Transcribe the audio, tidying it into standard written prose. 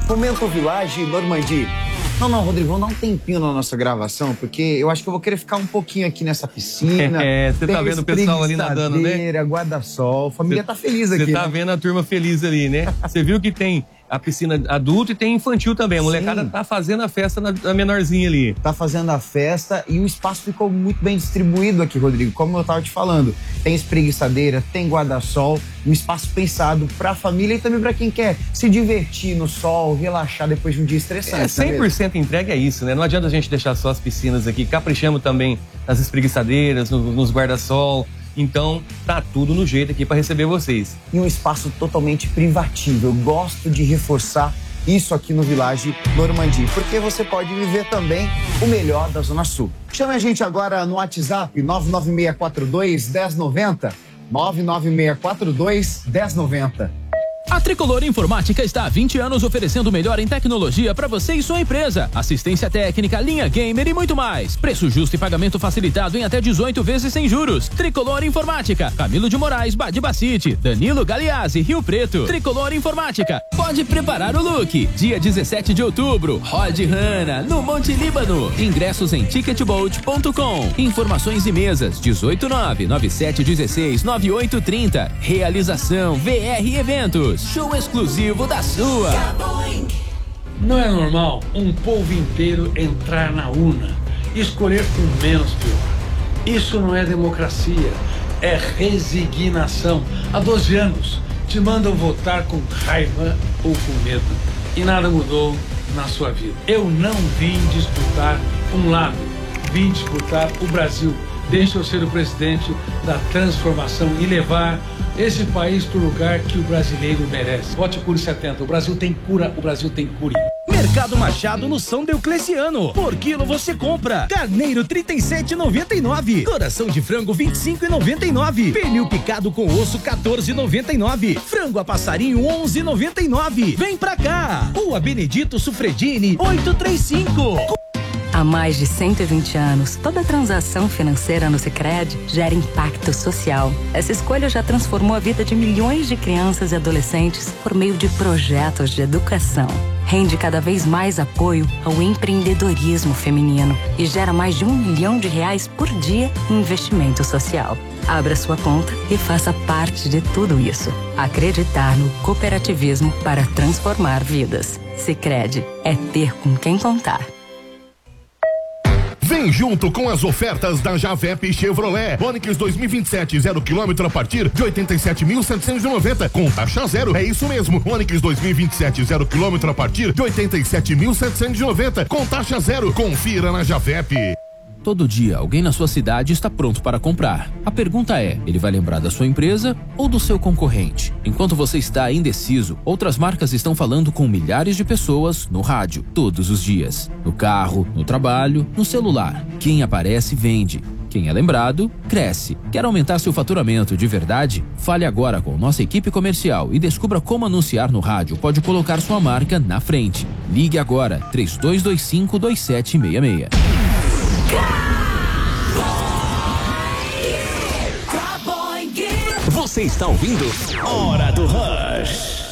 Momento Village Normandie. Não, Rodrigo, vamos dar um tempinho na nossa gravação, porque eu acho que eu vou querer ficar um pouquinho aqui nessa piscina. Você tá vendo o pessoal ali nadando, né? Guarda-sol, a família tá feliz aqui. Você tá vendo a turma feliz ali, né? Você viu que tem a piscina adulto e tem infantil também. A molecada tá fazendo a festa na menorzinha ali. Tá fazendo a festa e o espaço ficou muito bem distribuído aqui, Rodrigo. Como eu tava te falando, tem espreguiçadeira, tem guarda-sol, um espaço pensado pra família e também pra quem quer se divertir no sol, relaxar depois de um dia estressante. 100% entrega é isso, né? Não adianta a gente deixar só as piscinas aqui. Caprichamos também nas espreguiçadeiras, nos guarda-sol. Então, tá tudo no jeito aqui para receber vocês. E um espaço totalmente privativo. Eu gosto de reforçar isso aqui no Village Normandie, porque você pode viver também o melhor da Zona Sul. Chame a gente agora no WhatsApp 99642-1090. 99642-1090. A Tricolor Informática está há 20 anos oferecendo o melhor em tecnologia para você e sua empresa. Assistência técnica, linha gamer e muito mais. Preço justo e pagamento facilitado em até 18 vezes sem juros. Tricolor Informática. Camilo de Moraes, Badibacite. Danilo Galeazzi, Rio Preto. Tricolor Informática. Pode preparar o look. Dia 17 de outubro. Rod Hanna, no Monte Líbano. Ingressos em ticketbolt.com. Informações e mesas 189-9716-9830. Realização VR Eventos. Show exclusivo da sua. Não é normal um povo inteiro entrar na urna e escolher o menos pior. Isso não é democracia, é resignação. Há 12 anos te mandam votar com raiva ou com medo e nada mudou na sua vida. Eu não vim disputar um lado, vim disputar o Brasil. Deixa eu ser o presidente da transformação e levar esse país para o lugar que o brasileiro merece. Vote Cure 70. O Brasil tem cura, o Brasil tem cure. Mercado Machado no São Diocleciano. Por quilo você compra carneiro 37,99. Coração de frango 25,99. Pernil picado com osso 14,99. Frango a passarinho 11,99. Vem pra cá. Rua Benedito Sufredini 835. Há mais de 120 anos, toda transação financeira no Sicredi gera impacto social. Essa escolha já transformou a vida de milhões de crianças e adolescentes por meio de projetos de educação. Rende cada vez mais apoio ao empreendedorismo feminino e gera mais de R$1 milhão por dia em investimento social. Abra sua conta e faça parte de tudo isso. Acreditar no cooperativismo para transformar vidas. Sicredi é ter com quem contar. Vem junto com as ofertas da Javep Chevrolet. Onix 2027, 0 km a partir de 87.790, com taxa zero. É isso mesmo, Onix 2027, 0 km a partir de 87.790, com taxa zero. Confira na Javep. Todo dia, alguém na sua cidade está pronto para comprar. A pergunta é, ele vai lembrar da sua empresa ou do seu concorrente? Enquanto você está indeciso, outras marcas estão falando com milhares de pessoas no rádio, todos os dias. No carro, no trabalho, no celular. Quem aparece, vende. Quem é lembrado, cresce. Quer aumentar seu faturamento de verdade? Fale agora com nossa equipe comercial e descubra como anunciar no rádio pode colocar sua marca na frente. Ligue agora, 3225-2766. Você está ouvindo Hora do Rush.